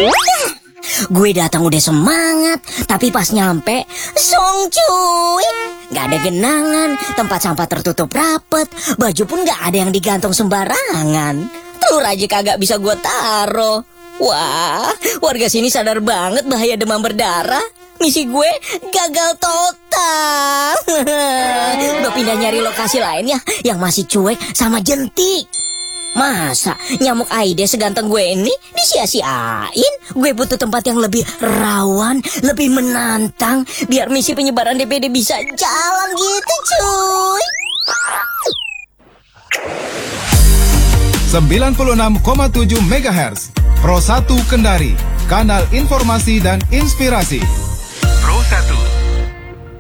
Gue datang udah semangat, tapi pas nyampe, song cuy. Gak ada genangan, tempat sampah tertutup rapet, baju pun gak ada yang digantung sembarangan. Telur aja kagak bisa gue taruh. Wah, warga sini sadar banget bahaya demam berdarah. Misi gue gagal total. Udah pindah nyari lokasi lain ya, yang masih cuek sama jentik. Masa nyamuk Aedes seganteng gue ini disia-siain? Gue butuh tempat yang lebih rawan, lebih menantang, biar misi penyebaran DBD bisa jalan gitu cuy. 96,7 MHz Pro 1 Kendari, kanal informasi dan inspirasi.